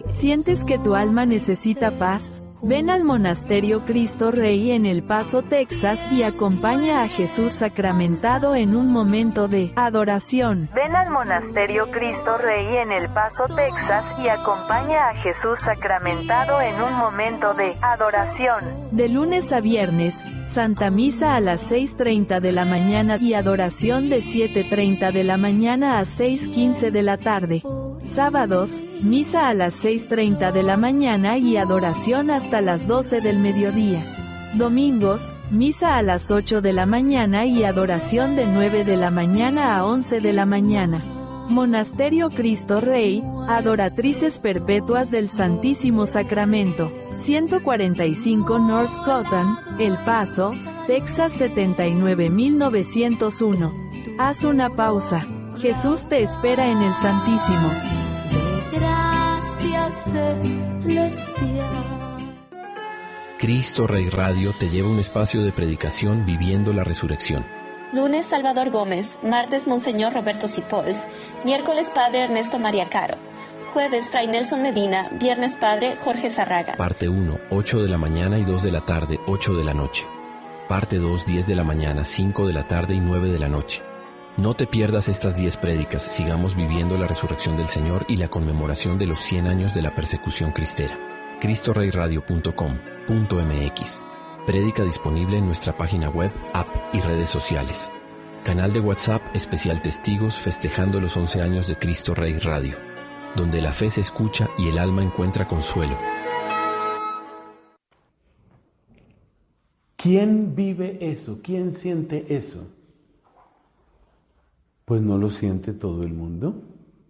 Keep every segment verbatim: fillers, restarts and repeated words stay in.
¿Sientes que tu alma necesita paz? Ven al Monasterio Cristo Rey en El Paso, Texas y acompaña a Jesús sacramentado en un momento de adoración. Ven al Monasterio Cristo Rey en El Paso, Texas y acompaña a Jesús sacramentado en un momento de adoración. De lunes a viernes, Santa Misa a las seis treinta de la mañana y adoración de siete treinta de la mañana a seis quince de la tarde. Sábados, misa a las seis treinta de la mañana y adoración hasta las doce del mediodía. Domingos, misa a las ocho de la mañana y adoración de nueve de la mañana a once de la mañana. Monasterio Cristo Rey, Adoratrices Perpetuas del Santísimo Sacramento, ciento cuarenta y cinco North Cotton, El Paso, Texas setenta y nueve mil novecientos uno. Haz una pausa. Jesús te espera en el Santísimo. De gracia celestial. Cristo Rey Radio te lleva a un espacio de predicación viviendo la resurrección. Lunes, Salvador Gómez. Martes, Monseñor Roberto Cipols. Miércoles, Padre Ernesto María Caro. Jueves, Fray Nelson Medina. Viernes, Padre Jorge Zarraga. Parte uno, ocho de la mañana y dos de la tarde, ocho de la noche. Parte dos, diez de la mañana, cinco de la tarde y nueve de la noche. No te pierdas estas diez prédicas. Sigamos viviendo la resurrección del Señor y la conmemoración de los cien años de la persecución cristera. cristo rey radio punto com punto m x. Prédica disponible en nuestra página web, app y redes sociales. Canal de WhatsApp especial Testigos festejando los once años de Cristo Rey Radio, donde la fe se escucha y el alma encuentra consuelo. ¿Quién vive eso? ¿Quién siente eso? Pues no lo siente todo el mundo.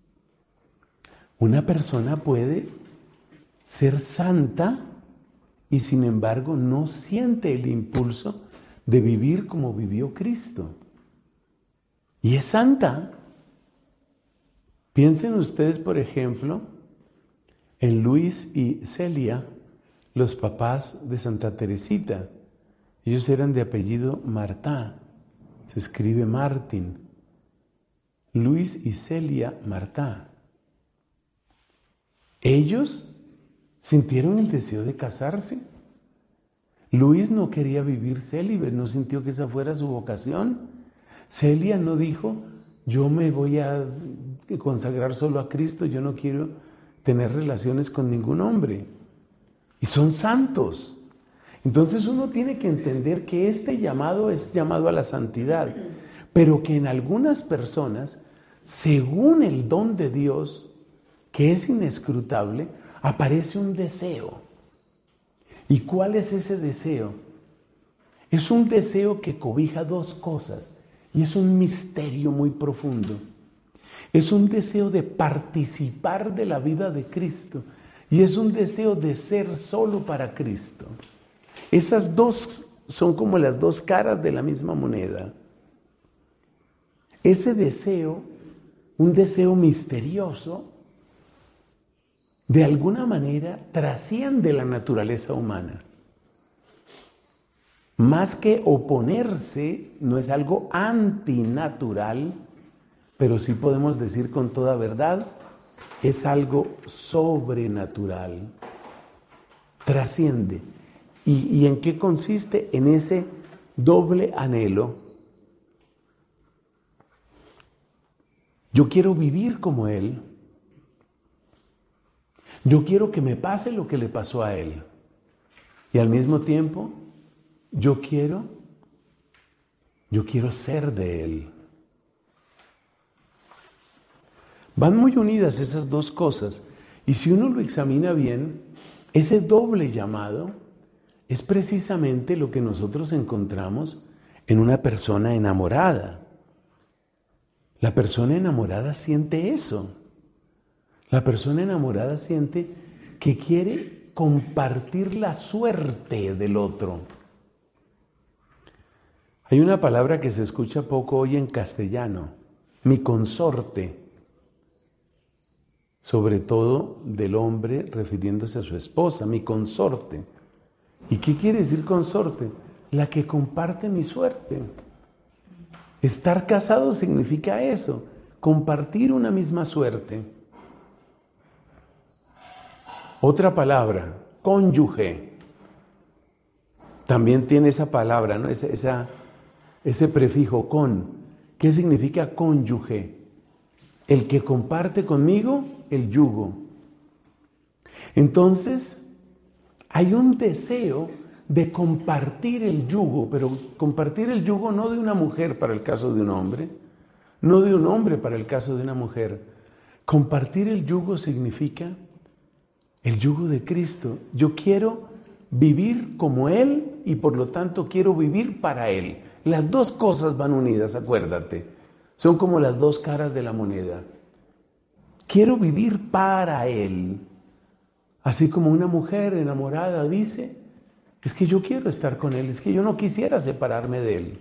Una persona puede ser santa y sin embargo no siente el impulso de vivir como vivió Cristo. Y es santa. Piensen ustedes, por ejemplo, en Luis y Celia, los papás de Santa Teresita. Ellos eran de apellido Martá, se escribe Martín. Luis y Celia Martá. Ellos sintieron el deseo de casarse. Luis no quería vivir célibe, no sintió que esa fuera su vocación. Celia no dijo, yo me voy a consagrar solo a Cristo, yo no quiero tener relaciones con ningún hombre. Y son santos. Entonces uno tiene que entender que este llamado es llamado a la santidad, pero que en algunas personas, según el don de Dios, que es inescrutable, aparece un deseo. ¿Y cuál es ese deseo? Es un deseo que cobija dos cosas y es un misterio muy profundo. Es un deseo de participar de la vida de Cristo y es un deseo de ser solo para Cristo. Esas dos son como las dos caras de la misma moneda. Ese deseo, un deseo misterioso, de alguna manera trasciende la naturaleza humana. Más que oponerse, no es algo antinatural, pero sí podemos decir con toda verdad, es algo sobrenatural. Trasciende. ¿Y, y en qué consiste? En ese doble anhelo. Yo quiero vivir como Él. Yo quiero que me pase lo que le pasó a Él. Y al mismo tiempo, yo quiero, yo quiero ser de Él. Van muy unidas esas dos cosas. Y si uno lo examina bien, ese doble llamado es precisamente lo que nosotros encontramos en una persona enamorada. La persona enamorada siente eso. La persona enamorada siente que quiere compartir la suerte del otro. Hay una palabra que se escucha poco hoy en castellano, mi consorte, sobre todo del hombre refiriéndose a su esposa, mi consorte. ¿Y qué quiere decir consorte? La que comparte mi suerte. Estar casado significa eso, compartir una misma suerte. Otra palabra, cónyuge. También tiene esa palabra, ¿no? Esa, esa, ese prefijo con. ¿Qué significa cónyuge? El que comparte conmigo el yugo. Entonces, hay un deseo de compartir el yugo, pero compartir el yugo no de una mujer para el caso de un hombre, no de un hombre para el caso de una mujer. Compartir el yugo significa el yugo de Cristo. Yo quiero vivir como Él y por lo tanto quiero vivir para Él. Las dos cosas van unidas, acuérdate. Son como las dos caras de la moneda. Quiero vivir para Él. Así como una mujer enamorada dice, es que yo quiero estar con Él, es que yo no quisiera separarme de Él.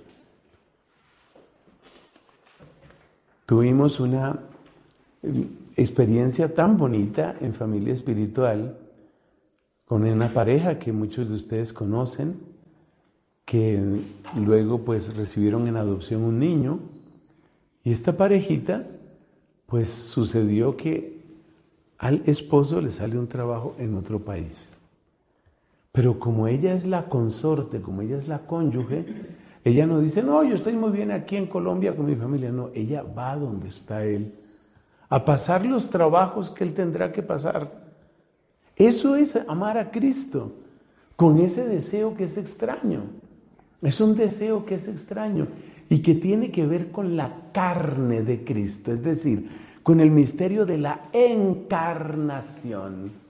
Tuvimos una experiencia tan bonita en familia espiritual con una pareja que muchos de ustedes conocen, que luego pues recibieron en adopción un niño, y esta parejita pues sucedió que al esposo le sale un trabajo en otro país. Pero como ella es la consorte, como ella es la cónyuge, ella no dice, no, yo estoy muy bien aquí en Colombia con mi familia. No, ella va donde está él, a pasar los trabajos que él tendrá que pasar. Eso es amar a Cristo, con ese deseo que es extraño. Es un deseo que es extraño y que tiene que ver con la carne de Cristo, es decir, con el misterio de la encarnación.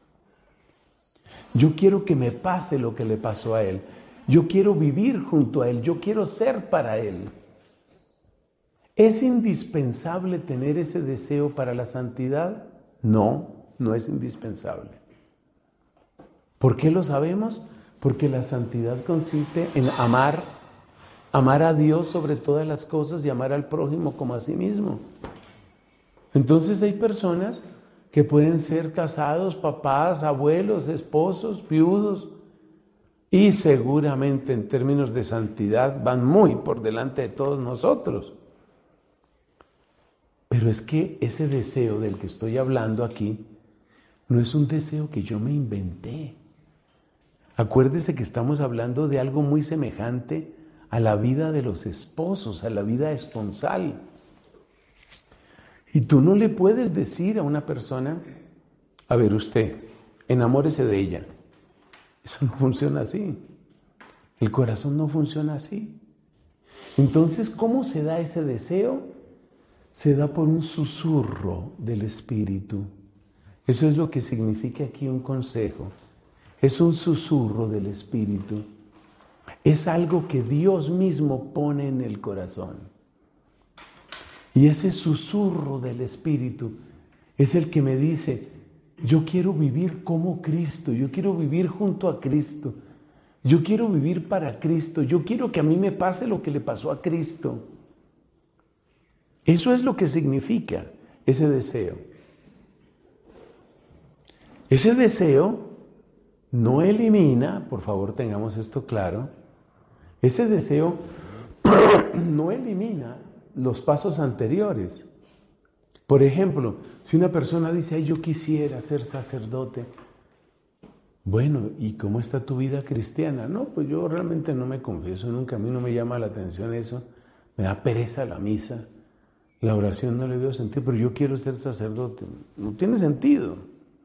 Yo quiero que me pase lo que le pasó a Él. Yo quiero vivir junto a Él. Yo quiero ser para Él. ¿Es indispensable tener ese deseo para la santidad? No, no es indispensable. ¿Por qué lo sabemos? Porque la santidad consiste en amar, amar a Dios sobre todas las cosas y amar al prójimo como a sí mismo. Entonces hay personas que pueden ser casados, papás, abuelos, esposos, viudos, y seguramente en términos de santidad van muy por delante de todos nosotros. Pero es que ese deseo del que estoy hablando aquí no es un deseo que yo me inventé. Acuérdese que estamos hablando de algo muy semejante a la vida de los esposos, a la vida esponsal. Y tú no le puedes decir a una persona, a ver usted, enamórese de ella. Eso no funciona así. El corazón no funciona así. Entonces, ¿cómo se da ese deseo? Se da por un susurro del Espíritu. Eso es lo que significa aquí un consejo. Es un susurro del Espíritu. Es algo que Dios mismo pone en el corazón. Y ese susurro del Espíritu es el que me dice, yo quiero vivir como Cristo, yo quiero vivir junto a Cristo, yo quiero vivir para Cristo, yo quiero que a mí me pase lo que le pasó a Cristo. Eso es lo que significa ese deseo. Ese deseo no elimina, por favor tengamos esto claro, ese deseo no elimina los pasos anteriores. Por ejemplo, si una persona dice, ay, yo quisiera ser sacerdote. Bueno, ¿y cómo está tu vida cristiana? No, pues yo realmente no me confieso nunca, a mí no me llama la atención eso, me da pereza la misa, la oración no le veo sentido, pero yo quiero ser sacerdote. No tiene sentido.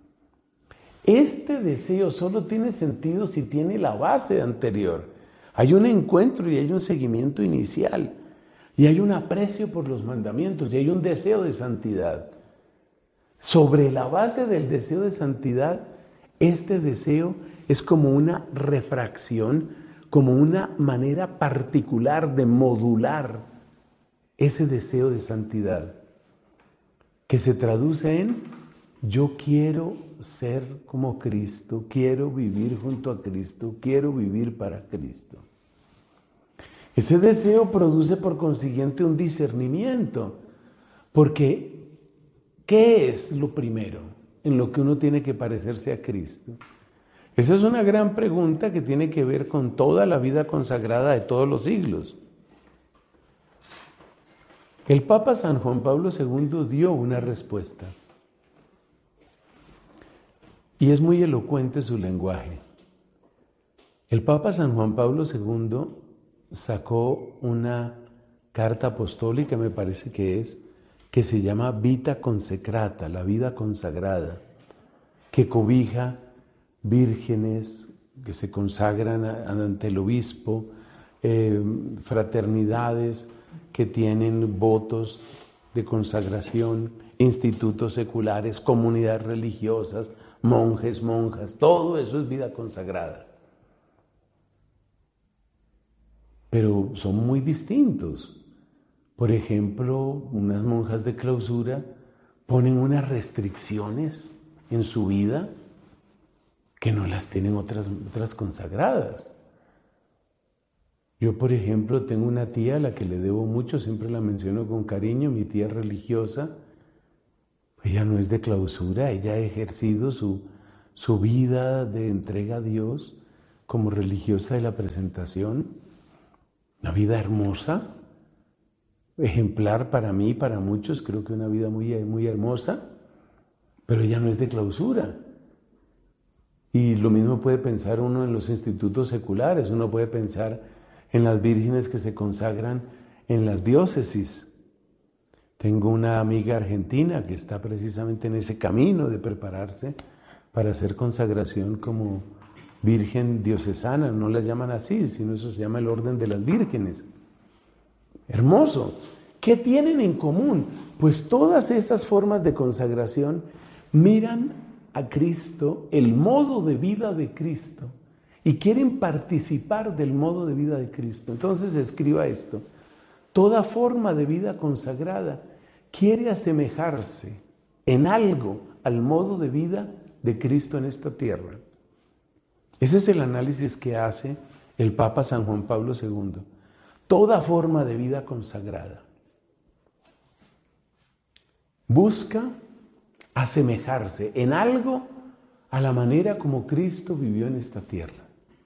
Este deseo solo tiene sentido si tiene la base anterior. Hay un encuentro y hay un seguimiento inicial. Y hay un aprecio por los mandamientos y hay un deseo de santidad. Sobre la base del deseo de santidad, este deseo es como una refracción, como una manera particular de modular ese deseo de santidad, que se traduce en yo quiero ser como Cristo, quiero vivir junto a Cristo, quiero vivir para Cristo. Ese deseo produce por consiguiente un discernimiento, porque ¿qué es lo primero en lo que uno tiene que parecerse a Cristo? Esa es una gran pregunta que tiene que ver con toda la vida consagrada de todos los siglos. El Papa San Juan Pablo segundo dio una respuesta. Y es muy elocuente su lenguaje. El Papa San Juan Pablo segundo sacó una carta apostólica, me parece que es, que se llama Vita Consecrata, la vida consagrada, que cobija vírgenes que se consagran ante el obispo, eh, fraternidades que tienen votos de consagración, institutos seculares, comunidades religiosas, monjes, monjas, todo eso es vida consagrada. Pero son muy distintos. Por ejemplo, unas monjas de clausura ponen unas restricciones en su vida que no las tienen otras, otras consagradas. Yo, por ejemplo, tengo una tía a la que le debo mucho, siempre la menciono con cariño, mi tía religiosa. Ella no es de clausura, ella ha ejercido su, su vida de entrega a Dios como religiosa de la presentación. Una vida hermosa, ejemplar para mí, para muchos, creo que una vida muy, muy hermosa, pero ella no es de clausura. Y lo mismo puede pensar uno en los institutos seculares, uno puede pensar en las vírgenes que se consagran en las diócesis. Tengo una amiga argentina que está precisamente en ese camino de prepararse para hacer consagración como virgen diocesana, no la llaman así, sino eso se llama el orden de las vírgenes. Hermoso. ¿Qué tienen en común? Pues todas estas formas de consagración miran a Cristo, el modo de vida de Cristo, y quieren participar del modo de vida de Cristo. Entonces escriba esto: toda forma de vida consagrada quiere asemejarse en algo al modo de vida de Cristo en esta tierra. Ese es el análisis que hace el Papa San Juan Pablo segundo. Toda forma de vida consagrada busca asemejarse en algo a la manera como Cristo vivió en esta tierra.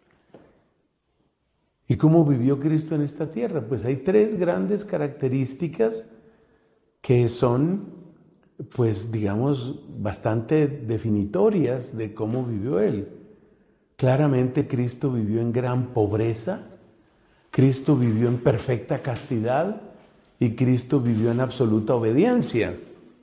¿Y cómo vivió Cristo en esta tierra? Pues hay tres grandes características que son, pues digamos, bastante definitorias de cómo vivió Él. Claramente Cristo vivió en gran pobreza, Cristo vivió en perfecta castidad y Cristo vivió en absoluta obediencia.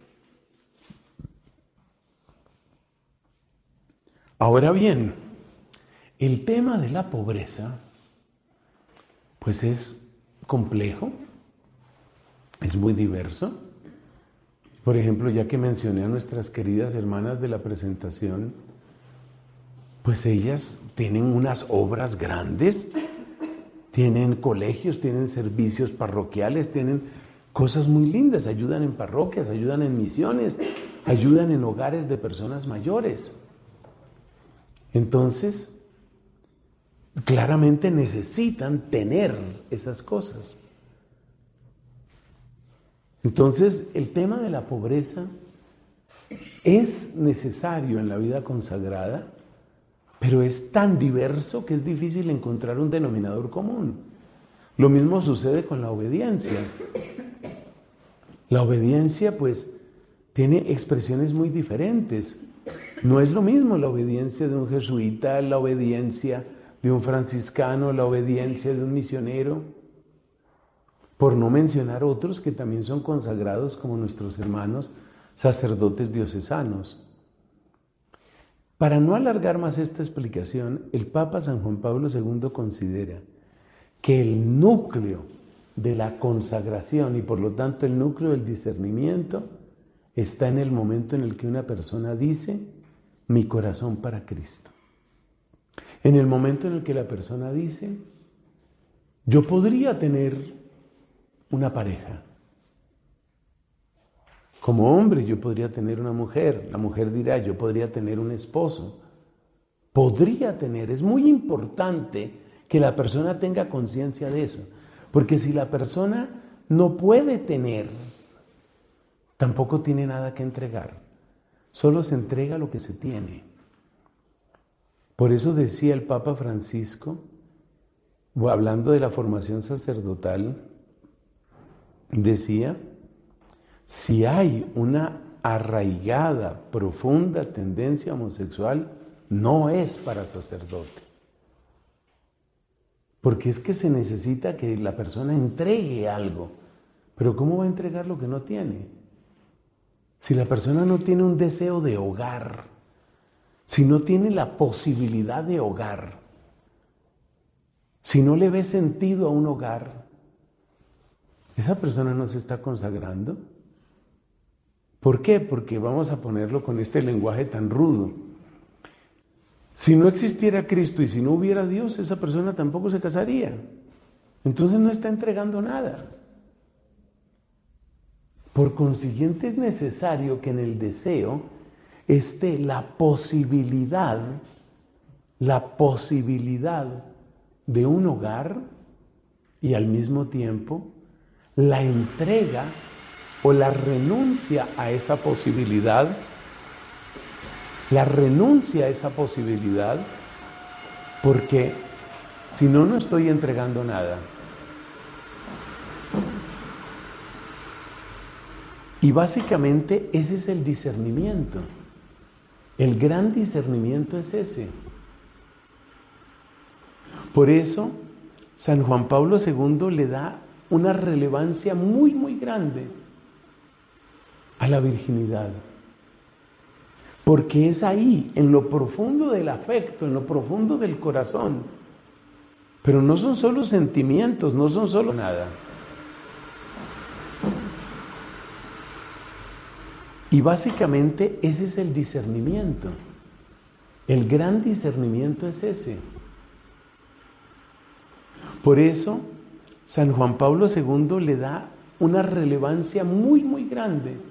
Ahora bien, el tema de la pobreza, pues es complejo, es muy diverso. Por ejemplo, ya que mencioné a nuestras queridas hermanas de la presentación, pues ellas tienen unas obras grandes, tienen colegios, tienen servicios parroquiales, tienen cosas muy lindas, ayudan en parroquias, ayudan en misiones, ayudan en hogares de personas mayores. Entonces, claramente necesitan tener esas cosas. Entonces, el tema de la pobreza es necesario en la vida consagrada, pero es tan diverso que es difícil encontrar un denominador común. Lo mismo sucede con la obediencia. La obediencia, pues, tiene expresiones muy diferentes. No es lo mismo la obediencia de un jesuita, la obediencia de un franciscano, la obediencia de un misionero, por no mencionar otros que también son consagrados como nuestros hermanos sacerdotes diocesanos. Para no alargar más esta explicación, el Papa San Juan Pablo segundo considera que el núcleo de la consagración y por lo tanto el núcleo del discernimiento está en el momento en el que una persona dice: mi corazón para Cristo. En el momento en el que la persona dice: yo podría tener una pareja. Como hombre yo podría tener una mujer. La mujer dirá: yo podría tener un esposo. Podría tener. Es muy importante que la persona tenga conciencia de eso. Porque si la persona no puede tener, tampoco tiene nada que entregar. Solo se entrega lo que se tiene. Por eso decía el Papa Francisco, hablando de la formación sacerdotal, decía: si hay una arraigada, profunda tendencia homosexual no es para sacerdote. Porque es que se necesita que la persona entregue algo. Pero ¿cómo va a entregar lo que no tiene? Si la persona no tiene un deseo de hogar, si no tiene la posibilidad de hogar, si no le ve sentido a un hogar, esa persona no se está consagrando. ¿Por qué? Porque vamos a ponerlo con este lenguaje tan rudo. Si no existiera Cristo y si no hubiera Dios, esa persona tampoco se casaría. Entonces no está entregando nada. Por consiguiente es necesario que en el deseo esté la posibilidad, la posibilidad de un hogar y al mismo tiempo la entrega o la renuncia a esa posibilidad, la renuncia a esa posibilidad, porque si no, no estoy entregando nada. Y básicamente ese es el discernimiento. El gran discernimiento es ese. Por eso, San Juan Pablo segundo le da una relevancia muy, muy grande a la virginidad. Porque es ahí, en lo profundo del afecto, en lo profundo del corazón. Pero no son solo sentimientos, no son solo nada. Y básicamente ese es el discernimiento. El gran discernimiento es ese. Por eso, San Juan Pablo segundo le da una relevancia muy, muy grande